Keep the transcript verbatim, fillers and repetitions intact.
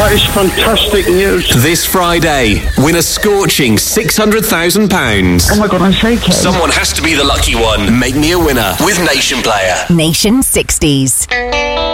That is fantastic news. This Friday, win a scorching six hundred thousand pounds. Oh my God, I'm so keen. Someone has to be the lucky one. Make me a winner with Nation Player. Nation sixties.